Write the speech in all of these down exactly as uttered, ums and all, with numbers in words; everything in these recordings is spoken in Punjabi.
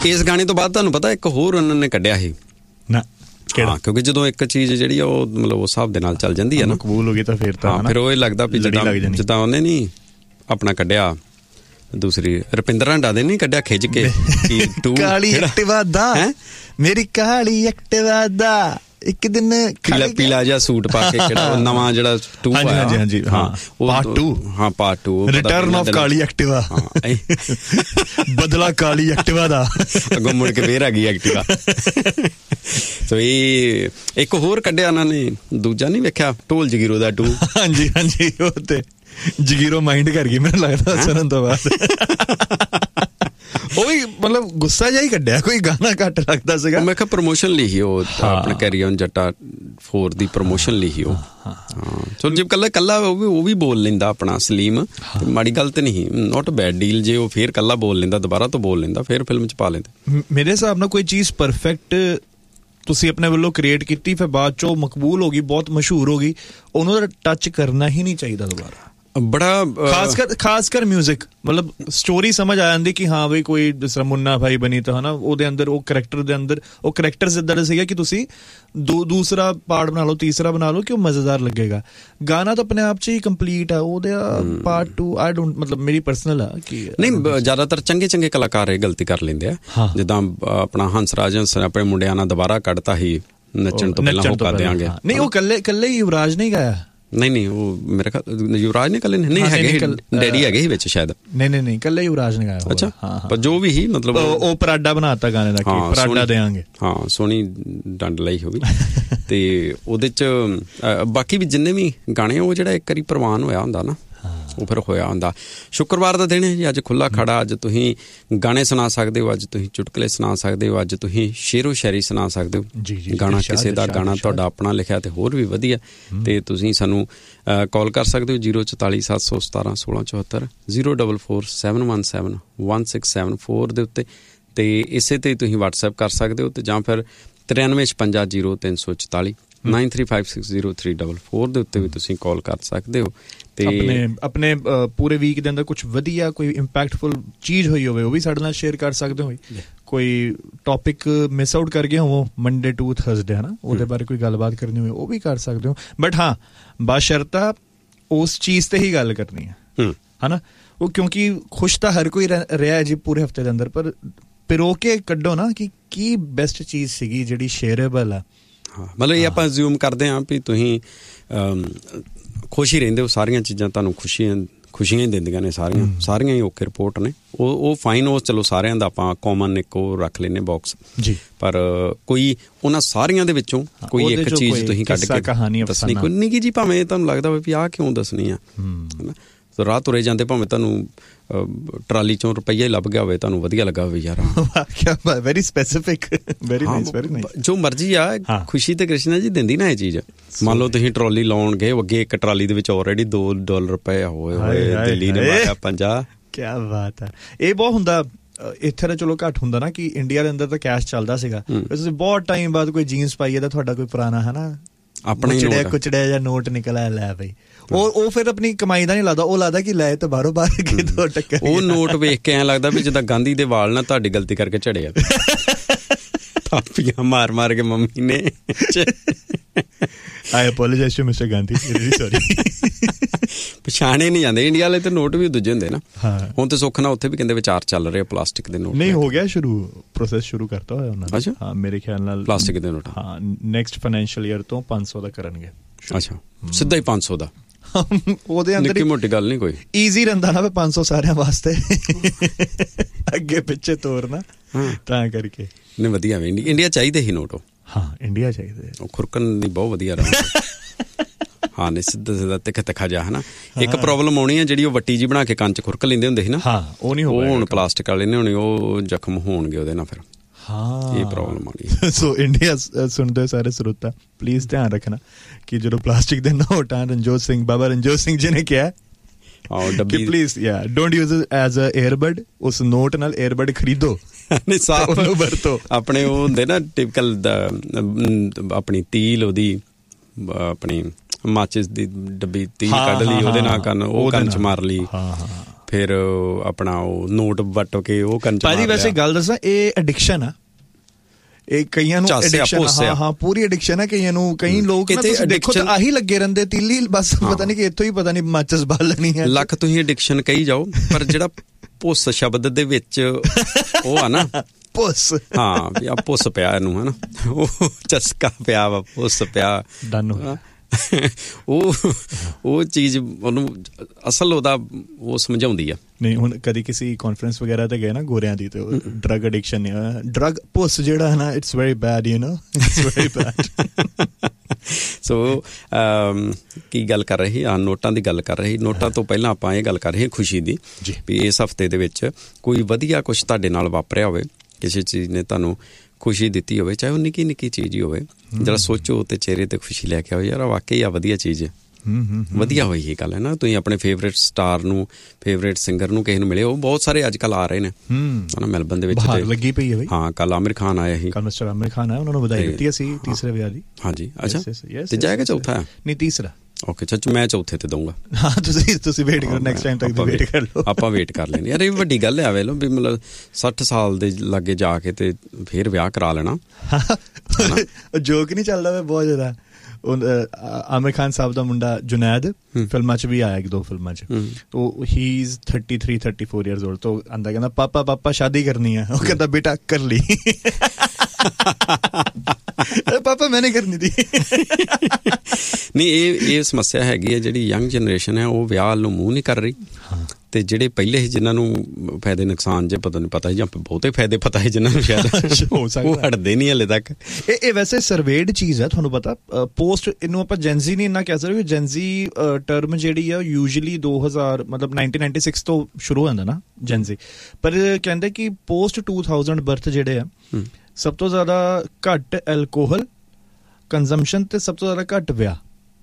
ਇਸ ਗਾਣੇ ਤੋਂ ਬਾਅਦ ਤੁਹਾਨੂੰ ਪਤਾ ਇੱਕ ਹੋਰ ਉਹਨਾਂ ਨੇ ਕੱਢਿਆ ਸੀ ਨਾ ਹਾਂ, ਕਿਉਂਕਿ ਜਦੋਂ ਇੱਕ ਚੀਜ਼ ਜਿਹੜੀ ਆ ਉਹ ਮਤਲਬ ਉਸ ਹਿਸਾਬ ਦੇ ਨਾਲ ਚੱਲ ਜਾਂਦੀ ਹੈ ਨਾ, ਕਬੂਲ ਹੋ ਗਈ ਤਾਂ ਫਿਰ ਤਾਂ ਫਿਰ ਉਹ ਇਹ ਲੱਗਦਾ ਵੀ ਜਿੱਦਾਂ ਜਿੱਦਾਂ ਉਹਨੇ ਨਹੀਂ ਆਪਣਾ ਕੱਢਿਆ ਦੂਸਰੀ ਰੁਪਿੰਦਰ ਹੰਡਾ ਦੇ ਨਹੀਂ ਕੱਢਿਆ ਖਿੱਚ ਕੇ ਕਾਲੀ ਐਕਟਿਵਾ ਦਾ, ਮੇਰੀ ਕਾਲੀ ਐਕਟਿਵਾ ਦਾ ਇੱਕ ਦਿਨ ਪੀਲਾ ਪੀਲਾ ਜਿਹਾ ਸੂਟ ਪਾ ਕੇ ਕਿਹੜਾ ਨਵਾਂ ਜਿਹੜਾ ਟੂ ਹਾਂਜੀ ਹਾਂਜੀ ਹਾਂਜੀ ਹਾਂ ਪਾਰਟ ਟੂ ਹਾਂ part two return of Kali Activa, ਬਦਲਾ ਕਾਲੀ ਐਕਟਿਵਾ ਦਾ, ਅੱਗੋਂ ਮੁੜ ਕੇ ਫੇਰ ਆ ਗਈ ਐਕਟਿਵਾ। ਸੋ ਇਹ ਇੱਕ ਹੋਰ ਕੱਢਿਆ ਉਹਨਾਂ ਨੇ, ਦੂਜਾ ਨਹੀਂ ਵੇਖਿਆ ਢੋਲ ਜਗੀਰੋ ਦਾ ਟੂ। ਹਾਂਜੀ ਹਾਂਜੀ ਉਹ ਤੇ ਜਗੀਰੋ ਮਾਈਂਡ ਕਰ ਗਈ ਮੈਨੂੰ ਲੱਗਦਾ ਸੁਣਨ ਤੋਂ ਬਾਅਦ। ਉਹ ਵੀ ਮਤਲਬ ਗੁੱਸਾ ਜਿਹਾ ਹੀ ਕੱਢਿਆ, ਕੋਈ ਗਾਣਾ ਘੱਟ ਲੱਗਦਾ ਸੀਗਾ। ਮੈਂ ਕਿਹਾ ਪ੍ਰਮੋਸ਼ਨ ਲਈ ਸੀ ਉਹ, ਆਪਣੇ carry on Jatta four the promotion ਲਈ ਸੀ ਉਹ। ਹਾਂ ਚਲੋ ਜੇ ਕੱਲਾ ਕੱਲਾ ਉਹ ਵੀ ਉਹ ਵੀ ਬੋਲ ਲੈਂਦਾ ਆਪਣਾ ਸਲੀਮ, ਮਾੜੀ ਗੱਲ ਤੇ ਨਹੀਂ, ਨੋਟ ਬੈਡ ਡੀਲ। ਜੇ ਉਹ ਫੇਰ ਕੱਲਾ ਬੋਲ ਲੈਂਦਾ, ਦੁਬਾਰਾ ਤੋਂ ਬੋਲ ਲੈਂਦਾ, ਫੇਰ ਫਿਲਮ ਚ ਪਾ ਲੈਂਦੇ। ਮੇਰੇ ਹਿਸਾਬ ਨਾਲ ਕੋਈ ਚੀਜ਼ ਪਰਫੈਕਟ ਤੁਸੀਂ ਆਪਣੇ ਵੱਲੋਂ ਕ੍ਰੀਏਟ ਕੀਤੀ, ਫਿਰ ਬਾਅਦ ਚੋਂ ਮਕਬੂਲ ਹੋ ਗਈ, ਬਹੁਤ ਮਸ਼ਹੂਰ ਹੋ ਗਈ, ਉਹਨੂੰ ਤਾਂ ਟੱਚ ਕਰਨਾ ਹੀ ਨਹੀਂ ਚਾਹੀਦਾ ਦੁਬਾਰਾ। ਬੜਾ ਖਾਸ ਕਰ ਖਾਸ ਕਰ ਮਿਊਜ਼ਿਕ, ਮਤਲਬ ਸਟੋਰੀ ਸਮਝ ਆ ਜਾਂਦੀ ਕਿ ਹਾਂ ਬਈ ਕੋਈ ਜਿਸ ਤਰ੍ਹਾਂ ਮੁੰਨਾ ਭਾਈ ਬਣੀ ਤਾਂ ਹਨਾ, ਉਹਦੇ ਅੰਦਰ ਉਹ ਕਰੈਕਟਰ ਦੇ ਅੰਦਰ ਉਹ ਕਰੈਕਟਰ ਇੱਦਾਂ ਦਾ ਸੀਗਾ ਕਿ ਤੁਸੀਂ ਦੋ ਦੂਸਰਾ ਪਾਰਟ ਬਣਾ ਲਓ, ਤੀਸਰਾ ਬਣਾ ਲਓ ਕਿ ਉਹ ਮਜ਼ੇਦਾਰ ਲੱਗੇਗਾ। ਗਾਣਾ ਤਾਂ ਆਪਣੇ ਆਪ 'ਚ ਹੀ ਕੰਪਲੀਟ ਆ, ਉਹਦੇ ਪਾਰਟ ਟੂ ਆਈ ਡੋਂਟ ਮਤਲਬ ਮੇਰੀ ਪਰਸਨਲ ਆ ਕਿ ਨਹੀਂ, ਜ਼ਿਆਦਾਤਰ ਚੰਗੇ ਚੰਗੇ ਕਲਾਕਾਰ ਇਹ ਗਲਤੀ ਕਰ ਲੈਂਦੇ ਆ। ਜਿੱਦਾਂ ਆਪਣਾ ਹੰਸਰਾਜ ਹੰਸ ਆਪਣੇ ਮੁੰਡਿਆਂ ਨਾਲ ਦੁਬਾਰਾ ਕੱਢਤਾ ਸੀ ਨੱਚਣ ਤੋਂ ਪਹਿਲਾਂ ਉਹ ਕਰ ਦਿਆਂਗੇ। ਨਹੀਂ ਉਹ ਕੱਲੇ ਕੱਲੇ ਯੁਵਰਾਜ ਨਹੀਂ ਗਾਇਆ। ਨਹੀਂ ਨਹੀਂ ਉਹ ਮੇਰੇ ਖਿਆਲ ਯੁਵਰਾਜ ਨੇ ਕੱਲੇ ਨਹੀਂ ਹੈਗੇ, ਡੈਡੀ ਹੈਗੇ ਸੀ ਵਿੱਚ ਸ਼ਾਇਦ। ਨਹੀਂ ਨਹੀਂ ਨਹੀਂ ਕੱਲੇ ਯੁਵਰਾਜ ਨੇ ਗਾਇਆ। ਅੱਛਾ ਪਰ ਜੋ ਵੀ ਸੀ ਮਤਲਬ ਉਹ ਪਰਾਡਾ ਬਣਾਤਾ ਗਾਣੇ ਦਾ, ਪਰਾਡਾ ਦੇਾਂਗੇ। ਹਾਂ ਸੋਹਣੀ ਡੰਡ ਲਈ ਹੋਵੇ ਤੇ ਉਹਦੇ ਚ ਬਾਕੀ ਵੀ ਜਿੰਨੇ ਵੀ ਗਾਣੇ ਉਹ ਜਿਹੜਾ ਇੱਕ ਵਾਰੀ ਪ੍ਰਵਾਨ ਹੋਇਆ ਹੁੰਦਾ ਨਾ, ਉਹ ਫਿਰ ਹੋਇਆ ਹੁੰਦਾ। ਸ਼ੁੱਕਰਵਾਰ ਦਾ ਦਿਨ ਹੈ ਜੀ, ਅੱਜ ਖੁੱਲ੍ਹਾ ਖੜਾ, ਅੱਜ ਤੁਸੀਂ ਗਾਣੇ ਸੁਣਾ ਸਕਦੇ ਹੋ, ਅੱਜ ਤੁਸੀਂ ਚੁਟਕਲੇ ਸੁਣਾ ਸਕਦੇ ਹੋ, ਅੱਜ ਤੁਸੀਂ ਸ਼ੇਰੋ ਸ਼ਾਇਰੀ ਸੁਣਾ ਸਕਦੇ ਹੋ। ਗਾਣਾ ਕਿਸੇ ਦਾ ਗਾਣਾ ਤੁਹਾਡਾ ਆਪਣਾ ਲਿਖਿਆ ਤੇ ਹੋਰ ਵੀ ਵਧੀਆ, ਤੇ ਤੁਸੀਂ ਸਾਨੂੰ ਕਾਲ ਕਰ ਸਕਦੇ ਹੋ ਜ਼ੀਰੋ ਚੁਤਾਲੀ ਸੱਤ ਸੌ ਸਤਾਰਾਂ ਸੋਲਾਂ ਚੁਹੱਤਰ zero double four seven one seven one six seven four ਦੇ ਉੱਤੇ, ਤੇ ਇਸੇ 'ਤੇ ਤੁਸੀਂ ਵਟਸਐਪ ਕਰ ਸਕਦੇ ਹੋ, ਤੇ ਜਾਂ ਫਿਰ ਤਰਿਆਨਵੇਂ ਛਪੰਜਾ ਜ਼ੀਰੋ ਤਿੰਨ ਸੌ ਚੁਤਾਲੀ nine three five six zero three double four ਦੇ ਉੱਤੇ ਵੀ ਤੁਸੀਂ ਕਾਲ ਕਰ ਸਕਦੇ ਹੋ। ਤੇ ਆਪਣੇ ਆਪਣੇ ਪੂਰੇ ਵੀਕ ਦੇ ਅੰਦਰ ਕੁਛ ਵਧੀਆ ਕੋਈ ਇੰਪੈਕਟਫੁਲ ਚੀਜ਼ ਹੋਈ ਹੋਵੇ ਉਹ ਵੀ ਸਾਡੇ ਨਾਲ ਸ਼ੇਅਰ ਕਰ ਸਕਦੇ ਹੋ। ਕੋਈ ਟੌਪਿਕ ਮਿਸ ਆਊਟ ਕਰ ਗਏ ਹੋ ਮੰਡੇ ਟੂ ਥਰਸਡੇ ਹੈ ਨਾ, ਉਹਦੇ ਬਾਰੇ ਕੋਈ ਗੱਲਬਾਤ ਕਰਨੀ ਹੋਵੇ ਉਹ ਵੀ ਕਰ ਸਕਦੇ ਹੋ। ਬਟ ਹਾਂ ਬਸ਼ਰਤਾ ਉਸ ਚੀਜ਼ ਤੇ ਹੀ ਗੱਲ ਕਰਨੀ ਹੈ ਹੈ ਨਾ, ਉਹ ਕਿਉਂਕਿ ਖੁਸ਼ ਤਾਂ ਹਰ ਕੋਈ ਰਿਹਾ ਜੀ ਪੂਰੇ ਹਫਤੇ ਦੇ ਅੰਦਰ, ਪਰ ਪਿਰੋ ਕੇ ਕੱਢੋ ਨਾ ਕਿ ਕੀ ਬੈਸਟ ਚੀਜ਼ ਸੀਗੀ ਜਿਹੜੀ ਸ਼ੇਅਰੇਬਲ ਆ। ਹਾਂ ਮਤਲਬ ਇਹ ਆਪਾਂ ਅਸਿਊਮ ਕਰਦੇ ਹਾਂ ਵੀ ਤੁਸੀਂ ਖੁਸ਼ ਹੀ ਰਹਿੰਦੇ ਹੋ, ਸਾਰੀਆਂ ਚੀਜ਼ਾਂ ਤੁਹਾਨੂੰ ਖੁਸ਼ੀਆਂ ਖੁਸ਼ੀਆਂ ਹੀ ਦਿੰਦੀਆਂ ਨੇ, ਸਾਰੀਆਂ ਸਾਰੀਆਂ ਹੀ ਓਕੇ ਰਿਪੋਰਟ ਨੇ, ਉਹ ਉਹ ਫਾਈਨ, ਉਹ ਚਲੋ ਸਾਰਿਆਂ ਦਾ ਆਪਾਂ ਕਾਮਨ ਇੱਕ ਉਹ ਰੱਖ ਲੈਂਦੇ ਬਾਕਸ ਜੀ। ਪਰ ਕੋਈ ਉਹਨਾਂ ਸਾਰੀਆਂ ਦੇ ਵਿੱਚੋਂ ਕੋਈ ਇੱਕ ਚੀਜ਼ ਤੁਸੀਂ ਕੱਢ ਕੇ ਦੱਸਣੀ, ਕੋਈ ਨਿੱਕੀ ਜੀ ਭਾਵੇਂ ਤੁਹਾਨੂੰ ਲੱਗਦਾ ਹੋਵੇ ਵੀ ਆਹ ਕਿਉਂ ਦੱਸਣੀ ਆ, ਹੈ ਨਾ। ਰਾਹ ਤੁਰੇ ਜਾਂਦੇ ਭਾਵੇਂ ਤੁਹਾਨੂੰ ਟਰਾਲੀ ਚੋਂ ਰੁਪਈਆ ਹੀ ਲੱਭ ਗਿਆ ਹੋਵੇ, ਤੁਹਾਨੂੰ ਵਧੀਆ ਲੱਗਾ ਹੋਵੇ ਯਾਰ very specific, very nice, very nice. ਜੋ ਮਰਜ਼ੀ ਆ ਖੁਸ਼ੀ ਤੇ ਕ੍ਰਿਸ਼ਨਾ ਜੀ ਦਿੰਦੀ ਨਾ ਇਹ ਚੀਜ਼। ਮੰਨ ਲਓ ਤੁਸੀਂ ਟਰਾਲੀ ਲਾਉਣ ਗਏ, ਅੱਗੇ ਇੱਕ ਟਰਾਲੀ ਦੇ ਵਿੱਚ ਆਲਰੇਡੀ ਦੋ ਡਾਲਰ ਰੁਪਏ ਹੋਏ ਹੋਏ, ਦਿੱਲੀ ਨੇ ਮਾਰਿਆ ਪੰਜਾਹ। ਕਿਆ ਬਾਤ ਹੈ। ਇਹ ਬਹੁਤ ਹੁੰਦਾ ਇੱਥੇ ਤਾਂ ਚਲੋ ਘੱਟ ਹੁੰਦਾ ਨਾ ਕਿ ਇੰਡੀਆ ਦੇ ਅੰਦਰ ਤਾਂ ਕੈਸ਼ ਚੱਲਦਾ ਸੀਗਾ, ਤੁਸੀਂ ਬਹੁਤ ਟਾਈਮ ਬਾਅਦ ਕੋਈ ਜੀਨਸ ਪਾਈਏ ਤਾਂ ਤੁਹਾਡਾ ਕੋਈ ਪੁਰਾਣਾ ਹੈ ਨਾ ਆਪਣੇ ਕੁਚੜਿਆ ਕੁਚੜਿਆ ਜਾਂ ਨੋਟ ਨਿਕਲ ਆਇਆ, ਲੈ ਬਈ ਉਹ ਉਹ ਫਿਰ ਆਪਣੀ ਕਮਾਈ ਦਾ ਨਹੀਂ ਲੱਗਦਾ, ਉਹ ਲੱਗਦਾ ਕਿ ਲੈ ਤਾਂ ਬਾਹਰੋਂ ਬਾਹਰ ਕੇ ਦੋ ਟੱਕਰ। ਉਹ ਨੋਟ ਵੇਖ ਕੇ ਐਂ ਲੱਗਦਾ ਵੀ ਜਿੱਦਾਂ ਗਾਂਧੀ ਦੇ ਵਾਲ ਨਾ ਤੁਹਾਡੀ ਗਲਤੀ ਕਰਕੇ ਝੜੇ ਆ, ਥਾਪੀਆਂ ਮਾਰ ਮਾਰ ਕੇ ਮੰਮੀ ਨੇ। ਆਈ apologise to mister Gandhi, really sorry. ਪਛਾਣੇ ਨਹੀਂ ਜਾਂਦੇ ਇੰਡੀਆ ਵਾਲੇ ਤੇ ਨੋਟ ਵੀ ਦੂਜੇ ਹੁੰਦੇ ਨਾ। ਹੁਣ ਤੇ ਸੁੱਖ ਨਾਲ ਉੱਥੇ ਵੀ ਕਹਿੰਦੇ ਵਿਚਾਰ ਚੱਲ ਰਹੇ ਪਲਾਸਟਿਕ ਦੇ ਨੋਟ। ਨਹੀਂ ਹੋ ਗਿਆ ਸ਼ੁਰੂ, ਪ੍ਰੋਸੈਸ ਸ਼ੁਰੂ ਕਰਤਾ ਹੋਇਆ ਉਹਨਾਂ ਨੇ। ਅੱਛਾ ਹਾਂ ਮੇਰੇ ਖਿਆਲ ਨਾਲ ਪਲਾਸਟਿਕ ਦੇ ਨੋਟ ਹਾਂ ਨੈਕਸਟ ਫਾਈਨੈਂਸ਼ੀਅਲ ਈਅਰ ਤੋਂ ਪੰਜ ਸੌ ਦਾ ਕਰਨਗੇ। ਅੱਛਾ ਸਿੱਧਾ ਹੀ ਪੰਜ ਸੌ ਦਾ, ਉਹਦੇ ਅੰਦਰ ਨਿੱਕੀ ਮੋਟੀ ਗੱਲ ਨਹੀਂ, ਕੋਈ ਈਜ਼ੀ ਰਹਿੰਦਾ ਨਾ ਪੰਜ ਸੌ ਸਾਰਿਆਂ ਵਾਸਤੇ ਅੱਗੇ ਪਿੱਛੇ ਤੋਰਨਾ, ਤਾਂ ਕਰਕੇ ਨਹੀਂ ਵਧੀਆ। ਇੰਡੀਆ ਚਾਹੀਦੇ ਹੀ ਨੋਟ, ਹਾਂ ਇੰਡੀਆ ਚਾਹੀਦੇ, ਉਹ ਖੁਰਕਣ ਦੀ ਬਹੁਤ ਵਧੀਆ ਰਹਾ। ਹਾਂ ਨਹੀਂ ਸਿੱਧਾ ਸਿੱਧਾ ਤਿੱਖਾ ਤਿੱਖਾ ਜਾ ਹੈ ਨਾ। ਇੱਕ ਪ੍ਰੋਬਲਮ ਆਉਣੀ ਹੈ ਜਿਹੜੀ ਉਹ ਵੱਟੀ ਜੀ ਬਣਾ ਕੇ ਕੰਨ 'ਚ ਖੁਰਕ ਲੈਂਦੇ ਹੁੰਦੇ ਸੀ ਨਾ, ਉਹ ਨਹੀਂ, ਉਹ ਹੁਣ ਪਲਾਸਟਿਕ ਵਾਲੇ ਨੇ ਹੋਣੀ, ਉਹ ਜ਼ਖਮ ਹੋਣਗੇ ਉਹਦੇ ਨਾਲ ਫਿਰ। ਹਾਂ ਇਹ ਪ੍ਰੋਬਲਮ ਆਉਣੀ। ਸੋ ਇੰਡੀਆ ਸੁਣਦੇ ਸਾਰੇ ਸਰੋਤਾ ਪਲੀਜ਼ ਧਿਆਨ ਰੱਖਣਾ ਕਿ ਜਦੋਂ ਪਲਾਸਟਿਕ ਦੇ ਨੋਟ ਆ, ਰਣਜੋਤ ਸਿੰਘ ਬਾਬਾ ਰਣਜੋਤ ਸਿੰਘ ਜੀ ਨੇ ਕਿਹਾ ਕਿ ਪਲੀਜ਼ ਯਾ don't use it as a earbud, ਉਸ ਨੋਟ ਨਾਲ ਏਅਰਬਡ ਖਰੀਦੋ ਨਹੀਂ ਸਾਫ਼ ਉਹਨੂੰ ਵਰਤੋ। ਆਪਣੇ ਉਹ ਹੁੰਦੇ ਨਾ ਟਿਪਕਲ ਆਪਣੀ ਤੀਲ, ਉਹਦੀ ਆਪਣੀ ਮਾਚਿਸ ਦੀ ਡੱਬੀ ਤੀਲ ਕੱਢ ਲਈ, ਉਹਦੇ ਨਾਲ ਕੰਨ ਉਹ ਕੰਨ 'ਚ ਮਾਰ ਲਈ, ਫਿਰ ਆਪਣਾ ਉਹ ਨੋਟ ਵੱਟ ਕੇ ਉਹ ਕਰਨ ਚ ਭਾਜੀ ਵੈਸੇ ਗੱਲ ਦੱਸਾਂ ਇਹ ਐਡਿਕਸ਼ਨ ਆ ਇਹ ਕਈਆਂ ਨੂੰ ਐਡਿਕਸ਼ਨ ਹਾਂ ਹਾਂ ਪੂਰੀ ਐਡਿਕਸ਼ਨ ਹੈ ਕਈਆਂ ਨੂੰ ਕਈ ਲੋਕ ਨਾ ਤੁਸੀਂ ਦੇਖੋ ਤਾਂ ਆਹੀ ਲੱਗੇ ਰਹਿੰਦੇ ਤੀਲੀ ਬਸ ਪਤਾ ਨਹੀਂ ਕਿ ਇੱਥੋਂ ਹੀ ਪਤਾ ਨਹੀਂ ਮਾਚਸ ਬਾਲਣੀ ਹੈ ਲੱਖ ਤੁਸੀਂ ਐਡਿਕਸ਼ਨ ਕਹੀ ਜਾਓ ਪਰ ਜਿਹੜਾ ਪੁੱਸ ਸ਼ਬਦ ਦੇ ਵਿੱਚ ਉਹ ਆ ਨਾ ਪੁੱਸ ਹਾਂ ਵੀ ਆ ਪੁੱਸ ਪਿਆ ਇਹਨੂੰ ਹਨਾ ਉਹ ਚਸਕਾ ਪਿਆ ਵਾ ਪੁੱਸ ਪਿਆ ਡਨ ਉਹ ਉਹ ਚੀਜ਼ ਉਹਨੂੰ ਅਸਲ ਉਹਦਾ ਉਹ ਸਮਝਾਉਂਦੀ ਆ ਨਹੀਂ ਹੁਣ ਕਦੀ ਕਿਸੇ ਕਾਨਫਰੰਸ ਵਗੈਰਾ ਤੇ ਗਏ ਨਾ ਗੋਰਿਆਂ ਦੀ ਤੇ ਡਰਗ ਐਡਿਕਸ਼ਨ ਡਰਗ ਪੁੱਸ ਜਿਹੜਾ ਹੈ ਨਾ it's very bad you know it's very bad ਸੋ ਕੀ ਗੱਲ ਕਰ ਰਹੀ ਆ ਨੋਟਾਂ ਦੀ ਗੱਲ ਕਰ ਰਹੀ ਨੋਟਾਂ ਤੋਂ ਪਹਿਲਾਂ ਆਪਾਂ ਇਹ ਗੱਲ ਕਰ ਰਹੇ ਖੁਸ਼ੀ ਦੀ ਵੀ ਇਸ ਹਫ਼ਤੇ ਦੇ ਵਿੱਚ ਕੋਈ ਵਧੀਆ ਕੁਛ ਤੁਹਾਡੇ ਨਾਲ ਵਾਪਰਿਆ ਹੋਵੇ ਕਿਸੇ ਚੀਜ਼ ਨੇ ਤੁਹਾਨੂੰ ਖੁਸ਼ੀ ਦਿੱਤੀ ਹੋਵੇ ਚਾਹੇ ਉਹ ਨਿੱਕੀ ਨਿੱਕੀ ਚੀਜ਼ ਹੀ ਹੋਵੇ ਜਰਾ ਸੋਚੋ ਤੇ ਚਿਹਰੇ ਤੇ ਖੁਸ਼ੀ ਲੈ ਕੇ ਆਓ ਯਾਰ ਵਾਕਈ ਆ ਵਧੀਆ ਚੀਜ਼ ਹੈ ਵਧੀਆ ਹੋਈ ਇਹ ਗੱਲ ਹੈ ਨਾ ਤੁਸੀਂ ਆਪਣੇ ਫੇਵਰੇਟ ਸਟਾਰ ਨੂੰ ਫੇਵਰੇਟ ਸਿੰਗਰ ਨੂੰ ਕਿਸੇ ਨੂੰ ਮਿਲੇ ਉਹ ਬਹੁਤ ਸਾਰੇ ਅੱਜ ਕੱਲ੍ਹ ਆ ਰਹੇ ਨੇ ਹਨਾ ਮੈਲਬਨ ਦੇ ਵਿੱਚ ਲੱਗੀ ਪਈ ਹੈ ਹਾਂ ਕੱਲ ਆਮਿਰ ਖਾਨ ਆਇਆ ਸੀ ਕੱਲ ਮਿਸਟਰ ਆਮਿਰ ਖਾਨ ਆਇਆ ਉਹਨਾਂ ਨੂੰ ਵਧਾਈ ਦਿੱਤੀ ਅਸੀਂ ਤੀਸਰੇ ਵਿਆਹ ਦੀ ਹਾਂਜੀ ਅੱਛਾ ਤੇ ਜਾਏਗਾ ਚੌਥਾ ਨਹੀਂ ਤੀਸਰਾ ਓਕੇ ਚਾਚੂ ਮੈਂ ਚੌਥੇ ਤੇ ਦਊਂਗਾ ਹਾਂ ਤੁਸੀਂ ਤੁਸੀਂ ਵੇਟ ਕਰੋ ਨੈਕਸਟ ਟਾਈਮ ਤੱਕ ਵੇਟ ਕਰ ਲਓ ਆਪਾਂ ਵੇਟ ਕਰ ਲੈਂਦੇ ਯਾਰ ਇਹ ਵੱਡੀ ਗੱਲ ਹੈ ਵੇਖ ਲਓ ਵੀ ਮਤਲਬ ਸੱਠ ਸਾਲ ਦੇ ਲਾਗੇ ਜਾ ਕੇ ਤੇ ਫਿਰ ਵਿਆਹ ਕਰਾ ਲੈਣਾ ਜੋਕ ਨਹੀਂ ਚੱਲਦਾ ਵੇ ਬਹੁਤ ਜ਼ਿਆਦਾ ਆਮਿਰ ਖਾਨ ਸਾਹਿਬ ਦਾ ਮੁੰਡਾ ਜੁਨੈਦ ਫਿਲਮਾਂ 'ਚ ਵੀ ਆਇਆ ਇੱਕ ਦੋ ਫਿਲਮਾਂ 'ਚ ਤੋ ਹੀ is thirty three thirty four years old ਤੋ ਆਂਦਾ ਕਹਿੰਦਾ ਪਾਪਾ ਪਾਪਾ ਸ਼ਾਦੀ ਕਰਨੀ ਹੈ ਉਹ ਕਹਿੰਦਾ ਬੇਟਾ ਕਰ ਲਈ ਪਾਪਾ ਮੈਂ ਨਹੀਂ ਕਰਨੀ ਦੀ ਨਹੀਂ ਇਹ ਇਹ ਸਮੱਸਿਆ ਹੈਗੀ ਹੈ ਜਿਹੜੀ ਯੰਗ ਜਨਰੇਸ਼ਨ ਹੈ ਉਹ ਵਿਆਹ ਨੂੰ ਮੂੰਹ ਨਹੀਂ ਕਰ ਰਹੀ ਤੇ ਜਿਹੜੇ ਪਹਿਲੇ ਸੀ ਜਿਨ੍ਹਾਂ ਨੂੰ ਫਾਇਦੇ ਨੁਕਸਾਨ ਜੇ ਪਤਾ ਨਹੀਂ ਪਤਾ ਸੀ ਜਾਂ ਬਹੁਤੇ ਫਾਇਦੇ ਪਤਾ ਸੀ ਜਿਨ੍ਹਾਂ ਨੂੰ ਸ਼ਾਇਦ ਉਹ ਹਟਦੇ ਨਹੀਂ ਹਲੇ ਤੱਕ ਇਹ ਇਹ ਵੈਸੇ ਸਰਵੇਡ ਚੀਜ਼ ਹੈ ਤੁਹਾਨੂੰ ਪਤਾ ਪੋਸਟ ਇਹਨੂੰ ਆਪਾਂ ਜੈਨਜ਼ੀ ਨਹੀਂ ਇੰਨਾ ਕਹਿ ਸਕਦੇ ਜੈਨਜ਼ੀ ਟਰਮ ਜਿਹੜੀ ਆ ਯੂਜੂਅਲੀ ਦੋ ਹਜ਼ਾਰ ਮਤਲਬ ਨਾਈਨਟੀਨ ਨਾਈਨਟੀ ਸਿਕਸ ਤੋਂ ਸ਼ੁਰੂ ਹੋ ਜਾਂਦਾ ਨਾ ਜੈਨਜ਼ੀ ਪਰ ਕਹਿੰਦੇ ਕਿ ਪੋਸਟ ਟੂ ਥਾਊਜ਼ੈਂਡ ਬਰਥ ਜਿਹੜੇ ਆ ਸਭ ਤੋਂ ਜ਼ਿਆਦਾ ਘੱਟ ਐਲਕੋਹਲ ਕੰਜ਼ੰਪਸ਼ਨ ਤੇ ਸਭ ਤੋਂ ਜ਼ਿਆਦਾ ਘੱਟ ਵਿਆਹ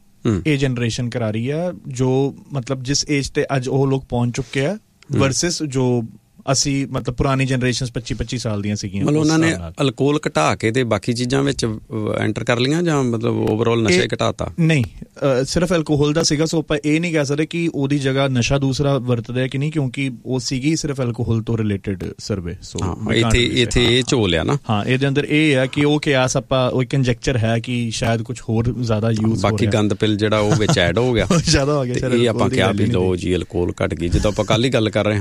ਇਹ ਜਨਰੇਸ਼ਨ ਕਰਾ ਰਹੀ ਆ ਜੋ ਮਤਲਬ ਜਿਸ ਏਜ ਤੇ ਅੱਜ ਉਹ ਲੋਕ ਪਹੁੰਚ ਚੁੱਕੇ ਆ ਵਰਸਸ ਜੋ ਅਸੀਂ ਮਤਲਬ ਪੁਰਾਣੀ ਜਨਰੇਸ਼ਨ ਪੱਚੀ ਪੱਚੀ ਸਾਲ ਦੀਆਂ ਸੀਗੀਆਂ ਮਤਲਬ ਉਹਨਾਂ ਨੇ ਅਲਕੋਹਲ ਘਟਾ ਕੇ ਤੇ ਬਾਕੀ ਚੀਜ਼ਾਂ ਵਿੱਚ ਐਂਟਰ ਕਰ ਲਈਆਂ ਜਾਂ ਮਤਲਬ ਓਵਰਆਲ ਨਸ਼ਾ ਘਟਾਤਾ ਨਹੀਂ ਸਿਰਫ ਐਲਕੋਹਲ ਦਾ ਸੀਗਾ ਸੋ ਆਪਾਂ ਇਹ ਨਹੀਂ ਕਹਿ ਸਕਦੇ ਕਿ ਉਹਦੀ ਜਗ੍ਹਾ ਨਸ਼ਾ ਦੂਸਰਾ ਵਰਤਦਾ ਕਿ ਨਹੀਂ ਕਿਉਂਕਿ ਉਹ ਸੀਗੀ ਸਿਰਫ ਐਲਕੋਹਲ ਤੋਂ ਰਿਲੇਟਡ ਸਰਵੇ ਸੋ ਇੱਥੇ ਇੱਥੇ ਇਹ ਝੋਲ ਆ ਨਾ ਹਾਂ ਇਹਦੇ ਅੰਦਰ ਇਹ ਆ ਕਿ ਉਹ ਕਿਆਸ ਆਪਾਂ ਉਹ ਕੰਜੈਕਚਰ ਹੈ ਕਿ ਸ਼ਾਇਦ ਕੁਝ ਹੋਰ ਜ਼ਿਆਦਾ ਯੂਜ਼ ਹੋ ਰਿਹਾ ਬਾਕੀ ਗੰਦ ਪਿਲ ਜਿਹੜਾ ਉਹ ਵਿੱਚ ਐਡ ਹੋ ਗਿਆ ਜ਼ਿਆਦਾ ਹੋ ਗਿਆ ਇਹ ਆਪਾਂ ਕਿਹਾ ਵੀ ਲੋ ਜੀ ਅਲਕੋਹਲ ਘਟ ਗਈ ਜਦੋਂ ਆਪਾਂ ਕੱਲ ਹੀ ਗੱਲ ਕਰ ਰਹੇ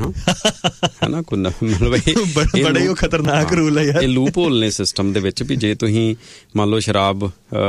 ਹਾਂ ਨਾ ਕੋਈ ਮਤਲਬ ਬੜਾ ਹੀ ਖਤਰਨਾਕ ਰੂਲ ਹੈ ਯਾਰ ਇਹ ਲੂਪ ਹੋਲ ਨੇ ਸਿਸਟਮ ਦੇ ਵਿੱਚ ਵੀ ਜੇ ਤੁਸੀਂ ਮੰਨ ਲਓ ਸ਼ਰਾਬ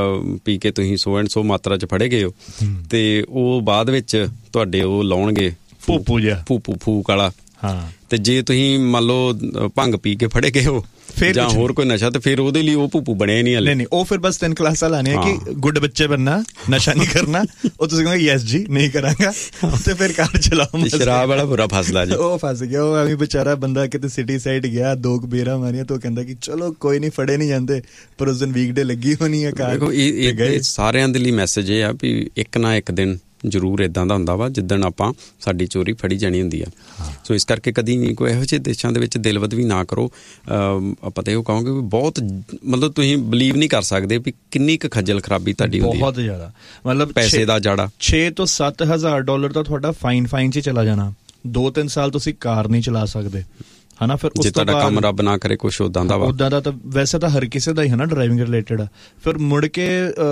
ਪੀ ਕੇ ਤੁਸੀਂ ਸੌ ਐਂਡ ਸੌ ਮਾਤਰਾ 'ਚ ਫੜੇ ਗਏ ਹੋ ਤੇ ਉਹ ਬਾਅਦ ਵਿੱਚ ਤੁਹਾਡੇ ਉਹ ਲਾਉਣਗੇ ਭੂਪੂ ਜਿਹਾ ਭੂਪੂ ਫੂਕ ਵਾਲਾ ਹਾਂ ਤੇ ਜੇ ਤੁਸੀਂ ਮੰਨ ਲਓ ਭੰਗ ਪੀ ਕੇ ਫੜੇ ਗਏ ਹੋ ਜਾਂ ਹੋਰ ਕੋਈ ਨਸ਼ਾ ਤੇ ਫਿਰ ਉਹਦੇ ਲਈ ਉਹ ਭੂਪੂ ਬਣਿਆ ਨਹੀਂ ਹਲੇ ਨਹੀਂ ਉਹ ਫਿਰ ਬਸ ਤਿੰਨ ਕਲਾਸਾਂ ਲਾਣੇ ਆ ਕਿ ਗੁੱਡ ਬੱਚੇ ਬਣਨਾ ਨਸ਼ਾ ਨਹੀਂ ਕਰਨਾ ਉਹ ਤੁਸੀਂ ਕਹੋਗੇ ਯੈਸ ਜੀ ਨਹੀਂ ਕਰਾਂਗਾ ਤੇ ਫਿਰ ਕਾਰ ਚਲਾਓ ਸ਼ਰਾਬ ਵਾਲਾ ਬੁਰਾ ਫਸਲਾ ਜੀ ਉਹ ਫਸ ਗਿਆ ਉਹ ਐਵੇਂ ਵਿਚਾਰਾ ਬੰਦਾ ਕਿਤੇ ਸਿਟੀ ਸਾਈਡ ਗਿਆ ਦੋ ਬੇਰਾਂ ਮਾਰੀਆਂ ਤਾਂ ਉਹ ਕਹਿੰਦਾ ਕਿ ਚਲੋ ਕੋਈ ਨਹੀਂ ਫੜੇ ਨਹੀਂ ਜਾਂਦੇ ਪਰ ਉਸ ਦਿਨ ਵੀਕਡੇ ਲੱਗੀ ਹੋਣੀ ਹੈ ਕਾਰ ਦੇਖੋ ਇਹ ਸਾਰਿਆਂ ਦੇ ਲਈ ਮੈਸੇਜ ਇਹ ਆ ਵੀ ਇੱਕ ਨਾ ਇੱਕ ਦਿਨ ਜ਼ਰੂਰ ਇੱਦਾਂ ਦਾ ਹੁੰਦਾ ਵਾ ਜਿੱਦਣ ਆਪਾਂ ਸਾਡੀ ਚੋਰੀ ਫੜੀ ਜਾਣੀ ਹੁੰਦੀ ਆ ਸੋ ਇਸ ਕਰਕੇ ਕਦੀ ਨਹੀਂ ਕੋਈ ਇਹੋ ਜਿਹੇ ਦੇਸ਼ਾਂ ਦੇ ਵਿੱਚ ਦਿਲਵਦ ਵੀ ਨਾ ਕਰੋ ਆਪਾਂ ਤਾਂ ਇਹੋ ਕਹਾਂਗੇ ਵੀ ਬਹੁਤ ਮਤਲਬ ਤੁਸੀਂ ਬਲੀਵ ਨਹੀਂ ਕਰ ਸਕਦੇ ਵੀ ਕਿੰਨੀ ਕੁ ਖੱਜਲ ਖਰਾਬੀ ਤੁਹਾਡੀ ਹੁੰਦੀ ਹੈ ਬਹੁਤ ਜ਼ਿਆਦਾ ਮਤਲਬ ਪੈਸੇ ਦਾ ਜਾੜਾ ਛੇ ਤੋਂ ਸੱਤ ਹਜ਼ਾਰ ਡਾਲਰ ਦਾ ਤੁਹਾਡਾ ਫਾਈਨ ਫਾਈਨ 'ਚ ਚਲਾ ਜਾਣਾ ਦੋ ਤਿੰਨ ਸਾਲ ਤੁਸੀਂ ਕਾਰ ਨਹੀਂ ਚਲਾ ਸਕਦੇ ਹਨਾ ਫਿਰ ਜੇ ਤੁਹਾਡਾ ਕੰਮ ਰੱਬ ਨਾ ਕਰੇ ਕੁਛ ਉਦਾਂ ਦਾ ਵਾ ਉਦਾਂ ਦਾ ਤਾਂ ਵੈਸੇ ਤਾਂ ਹਰ ਕਿਸੇ ਦਾ ਹੀ ਹੈ ਨਾ ਡਰਾਈਵਿੰਗ ਰਿਲੇਟਡ ਫਿਰ ਮੁੜ ਕੇ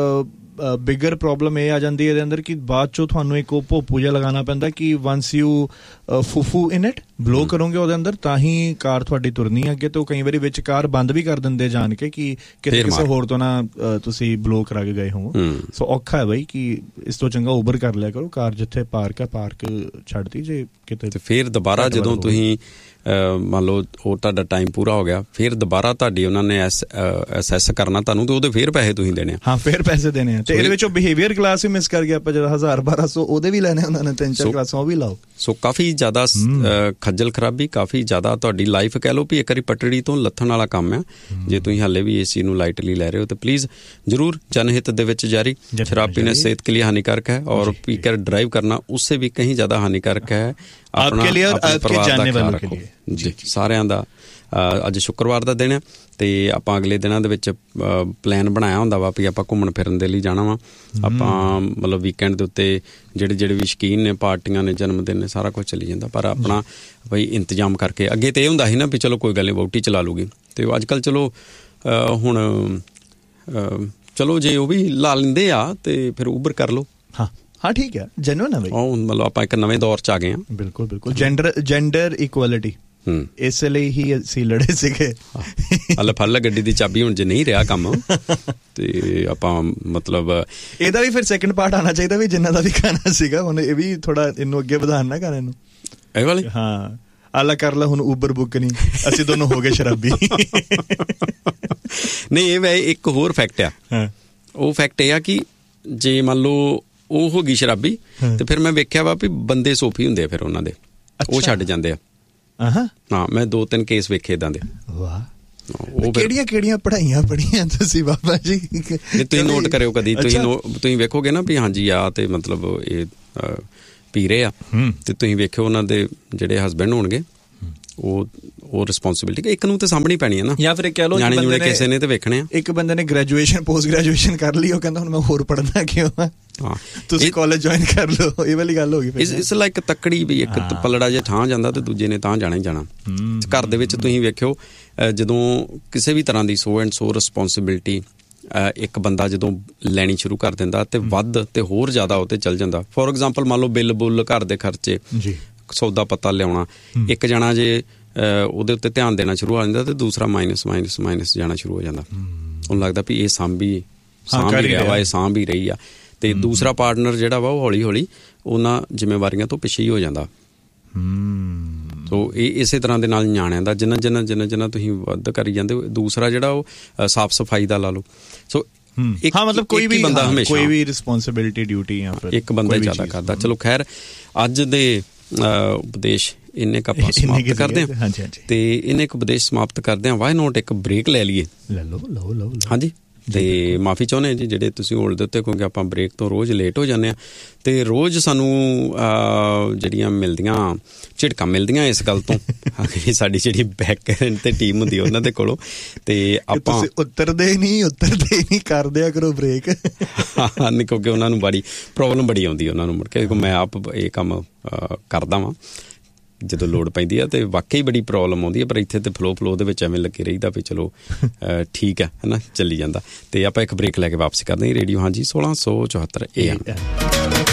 ਬਿਗਰ ਪ੍ਰੋਬਲਮ ਇਹ ਆ ਜਾਂਦੀ ਹੈ ਇਹਦੇ ਅੰਦਰ ਕਿ ਬਾਅਦ ਚੋਂ ਤੁਹਾਨੂੰ ਇੱਕ ਉਹ ਭੋਪੂ ਜਿਹਾ ਲਗਾਉਣਾ ਪੈਂਦਾ ਕਿ ਵੰਸ ਯੂ ਫੂਫੂ ਇਨ ਇਟ ਬਲੋ ਕਰੋਗੇ ਉਹਦੇ ਅੰਦਰ ਤਾਂ ਹੀ ਕਾਰ ਤੁਹਾਡੀ ਤੁਰਨੀ ਅੱਗੇ ਤੋਂ ਕਈ ਵਾਰੀ ਵਿੱਚ ਕਾਰ ਬੰਦ ਵੀ ਕਰ ਦਿੰਦੇ ਜਾਣ ਕੇ ਕਿ ਕਿਤੇ ਕਿਸੇ ਹੋਰ ਤੋਂ ਨਾ ਤੁਸੀਂ ਬਲੋ ਕਰਾ ਕੇ ਗਏ ਹੋ ਸੋ ਔਖਾ ਹੈ ਬਈ ਕਿ ਇਸ ਤੋਂ ਚੰਗਾ ਉਬਰ ਕਰ ਲਿਆ ਕਰੋ ਕਾਰ ਜਿੱਥੇ ਪਾਰਕ ਹੈ ਪਾਰਕ ਛੱਡਦੀ ਜੇ ਕਿਤੇ ਤੇ ਫਿਰ ਦੁਬਾਰਾ ਜਦੋਂ ਤੁਸੀਂ ਮੰਨ ਲਓ ਉਹ ਤੁਹਾਡਾ ਟਾਈਮ ਪੂਰਾ ਹੋ ਗਿਆ ਫਿਰ ਦੁਬਾਰਾ ਤੁਹਾਡੀ ਉਹਨਾਂ ਨੇ ਅਸੈਸ ਕਰਨਾ ਤੁਹਾਨੂੰ ਤੇ ਉਹਦੇ ਫਿਰ ਪੈਸੇ ਤੁਸੀਂ ਦੇਣੇ ਹਾਂ ਫਿਰ ਪੈਸੇ ਦੇਣੇ ਆ ਤੇ ਇਹਦੇ ਵਿੱਚੋਂ ਬਿਹੇਵੀਅਰ ਕਲਾਸ ਵੀ ਮਿਸ ਕਰ ਗਿਆ ਆਪਾਂ ਜਿਹੜਾ ਹਜ਼ਾਰ ਬਾਰਾਂ ਸੌ ਉਹਦੇ ਵੀ ਲੈਣੇ ਉਹਨਾਂ ਨੇ ਤਿੰਨ ਚਾਰ ਕਲਾਸਾਂ ਉਹ ਵੀ ਲਾਓ ਸੋ ਕਾਫੀ ਜ਼ਿਆਦਾ ਖੱਜਲ ਖਰਾਬੀ ਕਾਫੀ ਜ਼ਿਆਦਾ ਤੁਹਾਡੀ ਲਾਈਫ ਕਹਿ ਲਓ ਵੀ ਇੱਕ ਵਾਰੀ ਪਟੜੀ ਤੋਂ ਲੱਥਣ ਵਾਲਾ ਕੰਮ ਆ ਜੇ ਤੁਸੀਂ ਹਾਲੇ ਵੀ ਇਸ ਚੀਜ਼ ਨੂੰ ਲਾਈਟਲੀ ਲੈ ਰਹੇ ਹੋ ਤਾਂ ਪਲੀਜ਼ ਜ਼ਰੂਰ ਜਨਹਿਤ ਦੇ ਵਿੱਚ ਜਾਰੀ ਸ਼ਰਾਬ ਪੀਣਾ ਸਿਹਤ ਕੇ ਲਈ ਹਾਨੀਕਾਰਕ ਹੈ ਔਰ ਪੀ ਕਰ ਡਰਾਈਵ ਕਰਨਾ ਉਸਸੇ ਵੀ ਕहीं ਜ਼ਿਆਦਾ ਹਾਨੀਕਾਰਕ ਹੈ आपके लिए और आपके जानने वालों के लिए ਜੀ ਸਾਰਿਆਂ ਦਾ ਅੱਜ ਸ਼ੁੱਕਰਵਾਰ ਦਾ ਦਿਨ ਆ ਅਤੇ ਆਪਾਂ ਅਗਲੇ ਦਿਨਾਂ ਦੇ ਵਿੱਚ ਪਲਾਨ ਬਣਾਇਆ ਹੁੰਦਾ ਵਾ ਵੀ ਆਪਾਂ ਘੁੰਮਣ ਫਿਰਨ ਦੇ ਲਈ ਜਾਣਾ ਵਾ। ਆਪਾਂ ਮਤਲਬ ਵੀਕਐਂਡ ਦੇ ਉੱਤੇ ਜਿਹੜੇ ਜਿਹੜੇ ਵੀ ਸ਼ੌਕੀਨ ਨੇ, ਪਾਰਟੀਆਂ ਨੇ, ਜਨਮ ਦਿਨ ਨੇ, ਸਾਰਾ ਕੁਛ ਚੱਲੀ ਜਾਂਦਾ। ਪਰ ਆਪਣਾ ਬਈ ਇੰਤਜ਼ਾਮ ਕਰਕੇ, ਅੱਗੇ ਤਾਂ ਇਹ ਹੁੰਦਾ ਸੀ ਨਾ ਵੀ ਚਲੋ ਕੋਈ ਗੱਲ ਨਹੀਂ ਵਹੁਟੀ ਚਲਾ ਲੂਗੀ, ਅਤੇ ਅੱਜ ਕੱਲ੍ਹ ਚਲੋ ਹੁਣ ਚਲੋ ਜੇ ਉਹ ਵੀ ਲਾ ਲੈਂਦੇ ਆ ਅਤੇ ਫਿਰ ਉਬਰ ਕਰ ਲਓ। ਹਾਂ ਹਾਂ ਠੀਕ ਹੈ, ਜੈਨੂਅਨ ਹੈ ਬਈ। ਉਹ ਮਤਲਬ ਆਪਾਂ ਇੱਕ ਨਵੇਂ ਦੌਰ 'ਚ ਆ ਗਏ ਹਾਂ। ਬਿਲਕੁਲ ਬਿਲਕੁਲ, ਜੈਂਡਰ ਜੈਂਡਰ ਇਕੁਐਲਿਟੀ, ਇਸ ਲਈ ਹੀ ਅਸੀਂ ਲੜੇ ਸੀਗੇ। ਹਲ ਫਲ ਗੱਡੀ ਦੀ ਚਾਬੀ ਹੁਣ ਜੇ ਨਹੀਂ ਰਿਹਾ ਕੰਮ ਤੇ ਆਪਾਂ ਮਤਲਬ ਇਹਦਾ ਵੀ ਫਿਰ ਸੈਕਿੰਡ ਪਾਰਟ ਆਉਣਾ ਚਾਹੀਦਾ ਵੀ ਜਿੰਨਾ ਦਾ ਵੀ ਗਾਣਾ ਸੀਗਾ ਹੁਣ ਇਹ ਵੀ ਥੋੜਾ ਇਹਨੂੰ ਅੱਗੇ ਵਧਾਉਣ ਨਾ ਗਾਣੇ ਨੂੰ। ਇਹ ਵਾਲੀ ਹਾਂ, ਆਲਾ ਕਰ ਲਾ ਹੁਣ ਉਬਰ ਬੁੱਕ ਨਹੀਂ, ਅਸੀਂ ਦੋਨੋਂ ਹੋ ਗਏ ਸ਼ਰਾਬੀ। ਨਹੀਂ ਇਹ ਵੈ ਇੱਕ ਹੋਰ ਫੈਕਟ ਆ। ਉਹ ਫੈਕਟ ਇਹ ਆ ਕਿ ਜੇ ਮੰਨ ਲਓ ਉਹ ਹੋ ਗਈ ਸ਼ਰਾਬੀ ਤੇ ਫਿਰ ਮੈਂ ਵੇਖਿਆ ਵਾ ਵੀ ਬੰਦੇ ਸੋਫੀ ਹੁੰਦੇ ਆ ਫਿਰ ਉਹਨਾਂ ਦੇ, ਉਹ ਛੱਡ ਜਾਂਦੇ ਆ। ਹਾਂ, ਮੈਂ ਦੋ ਤਿੰਨ ਕੇਸ ਵੇਖੇ ਏਦਾਂ ਦੇ। ਵਾਹ, ਉਹ ਕਿਹੜੀਆਂ ਕਿਹੜੀਆਂ ਪੜ੍ਹਾਈਆਂ ਪੜ੍ਹੀਆਂ ਤੁਸੀਂ ਬਾਬਾ ਜੀ? ਤੁਸੀਂ ਨੋਟ ਕਰਿਓ ਕਦੀ, ਤੁਸੀਂ ਤੁਸੀਂ ਵੇਖੋਗੇ ਨਾ ਵੀ ਹਾਂਜੀ ਆ ਤੇ ਮਤਲਬ ਇਹ ਪੀ ਰਹੇ ਆ ਤੇ ਤੁਸੀਂ ਵੇਖਿਓ ਉਹਨਾਂ ਦੇ ਜਿਹੜੇ ਹਸਬੈਂਡ ਹੋਣਗੇ ਉਹ ਉਹ ਰਿਸਪੌਂਸਿਬਿਲਿਟੀ ਇੱਕ ਨੂੰ ਤਾਂ ਸਾਂਭਣੀ ਪੈਣੀ ਹੈ ਨਾ, ਜਾਂ ਫਿਰ ਕਹਿ ਲਓ ਨਿਆਣੇ ਜੁੜੇ ਕਿਸੇ ਨੇ ਤੇ ਵੇਖਣੇ ਆ। ਇੱਕ ਬੰਦੇ ਨੇ ਗ੍ਰੈਜੂਏਸ਼ਨ ਪੋਸਟ ਗ੍ਰੈਜੂਏਸ਼ਨ ਕਰ ਲਈ, ਉਹ ਕਹਿੰਦਾ ਹੁਣ ਮੈਂ ਹੋਰ ਪੜ੍ਹਨਾ ਕਿਉਂ ਆ? ਹਾਂ, ਤੁਸੀਂ ਕਾਲਜ ਜੁਆਇਨ ਕਰ ਲਓ। ਇਹ ਵਾਲੀ ਗੱਲ ਹੋ ਗਈ। ਇਸ ਲਾਈਕ ਤੱਕੜੀ ਵੀ ਇੱਕ ਪਲੜਾ ਜੇ ਠਾਂ ਜਾਂਦਾ ਤੇ ਦੂਜੇ ਨੇ ਤਾਂ ਜਾਣਾ ਹੀ ਜਾਣਾ। ਘਰ ਦੇ ਵਿੱਚ ਤੁਸੀਂ ਵੇਖਿਓ ਜਦੋਂ ਕਿਸੇ ਵੀ ਤਰ੍ਹਾਂ ਦੀ ਸੋ ਐਂਡ ਸੋ ਰਿਸਪੌਂਸਿਬਿਲਿਟੀ ਇੱਕ ਬੰਦਾ ਜਦੋਂ ਲੈਣੀ ਸ਼ੁਰੂ ਕਰ ਦਿੰਦਾ ਤੇ ਵੱਧ ਤੇ ਹੋਰ ਜ਼ਿਆਦਾ ਉਹ 'ਤੇ ਚੱਲ ਜਾਂਦਾ। ਫੋਰ ਐਗਜ਼ਾਮਪਲ ਮੰਨ ਲਓ ਬਿੱਲ ਬੁੱਲ, ਘਰ ਦੇ ਖਰਚੇ, ਸੌਦਾ ਪੱਤਾ ਲਿਆਉਣਾ, ਇੱਕ ਜਣਾ ਜੇ ਉਹਦੇ ਉੱਤੇ ਧਿਆਨ ਦੇਣਾ ਸ਼ੁਰੂ ਹੋ ਜਾਂਦਾ ਤੇ ਦੂਸਰਾ ਮਾਈਨਸ ਮਾਈਨਸ ਮਾਈਨਸ ਜਾਣਾ ਸ਼ੁਰੂ ਹੋ ਜਾਂਦਾ। ਉਹਨੂੰ ਲੱਗਦਾ ਵੀ ਇਹ ਸਾਂਭੀ ਸਾਂਭ ਹੀ ਰਿਹਾ ਵਾ, ਇਹ ਸਾਂਭ ਹੀ ਰਹੀ ਆ, ਤੇ ਦੂਸਰਾ ਪਾਰਟਨਰ ਜਿਹੜਾ ਵਾ ਉਹ ਹੌਲੀ ਹੌਲੀ ਉਹਨਾਂ ਜ਼ਿੰਮੇਵਾਰੀਆਂ ਤੋਂ ਪਿੱਛੇ ਹੀ ਹੋ ਜਾਂਦਾ। ਸੋ ਇਹ ਇਸੇ ਤਰ੍ਹਾਂ ਦੇ ਨਾਲ ਨਿਆਣਿਆਂ ਦਾ ਜਿੰਨਾ ਜਿੰਨਾ ਜਿੰਨਾ ਜਿੰਨਾ ਤੁਸੀਂ ਵੱਧ ਕਰੀ ਜਾਂਦੇ ਹੋ, ਦੂਸਰਾ ਜਿਹੜਾ ਉਹ ਸਾਫ਼ ਸਫਾਈ ਦਾ ਲਾ ਲਓ। ਸੋ ਹਾਂ, ਮਤਲਬ ਕੋਈ ਵੀ ਬੰਦਾ ਹਮੇਸ਼ਾ ਕੋਈ ਵੀ ਰਿਸਪੌਂਸਿਬਿਲਿਟੀ ਡਿਊਟੀ ਜਾਂ ਫਿਰ ਇੱਕ ਬੰਦਾ ਜ਼ਿਆਦਾ ਕਰਦਾ। ਚਲੋ ਖੈਰ, ਅੱਜ ਦੇ ਉਪਦੇਸ਼ ਇੰਨੇ ਕੁ ਆਪਾਂ ਸਮਾਪਤ ਕਰਦੇ ਹਾਂ ਤੇ ਇੰਨੇ ਕੁ ਉਪਦੇਸ਼ ਸਮਾਪਤ ਕਰਦੇ ਹਾਂ। ਵਾਈ ਨੋਟ ਇੱਕ ਬ੍ਰੇਕ ਲੈ ਲਈਏ। ਲੈ ਲਓ ਲਓ ਲਓ ਹਾਂਜੀ, ਤੇ ਮਾਫੀ ਚਾਹੁੰਦੇ ਜੀ ਜਿਹੜੇ ਤੁਸੀਂ ਹੋਲਡ ਦੇ ਉੱਤੇ, ਕਿਉਂਕਿ ਆਪਾਂ ਬ੍ਰੇਕ ਤੋਂ ਰੋਜ਼ ਲੇਟ ਹੋ ਜਾਂਦੇ ਹਾਂ ਤੇ ਰੋਜ਼ ਸਾਨੂੰ ਜਿਹੜੀਆਂ ਮਿਲਦੀਆਂ ਝਿੜਕਾਂ ਮਿਲਦੀਆਂ ਇਸ ਗੱਲ ਤੋਂ ਸਾਡੀ ਜਿਹੜੀ ਬੈਕ ਐਂਡ ਤੇ ਟੀਮ ਹੁੰਦੀ ਉਹਨਾਂ ਦੇ ਕੋਲੋਂ, ਤੇ ਆਪਾਂ ਉਤਰਦੇ ਨਹੀਂ ਉਤਰਦੇ ਨਹੀਂ ਕਰਦਿਆ ਕਰੋ ਬ੍ਰੇਕ। ਹਾਂ, ਕਿਉਂਕਿ ਉਹਨਾਂ ਨੂੰ ਬੜੀ ਪ੍ਰੋਬਲਮ ਬੜੀ ਆਉਂਦੀ ਉਹਨਾਂ ਨੂੰ ਮੁੜ ਕੇ। ਮੈਂ ਆਪ ਇਹ ਕੰਮ ਕਰਦਾ ਵਾਂ ਜਦੋਂ ਲੋੜ ਪੈਂਦੀ ਆ ਤੇ ਵਾਕਈ ਬੜੀ ਪ੍ਰੋਬਲਮ ਆਉਂਦੀ ਹੈ, ਪਰ ਇੱਥੇ ਤੇ ਫਲੋ ਫਲੋ ਦੇ ਵਿੱਚ ਐਵੇਂ ਲੱਗੇ ਰਹੀਦਾ ਵੀ ਚਲੋ ਠੀਕ ਹੈ ਹੈ ਨਾ, ਚੱਲੀ ਜਾਂਦਾ। ਤੇ ਆਪਾਂ ਇੱਕ ਬ੍ਰੇਕ ਲੈ ਕੇ ਵਾਪਸ ਕਰਦੇ ਹਾਂ। ਰੇਡੀਓ ਹਾਂਜੀ ਸੋਲਾਂ ਸੌ ਚੁਹੱਤਰ ਏ ਐਮ।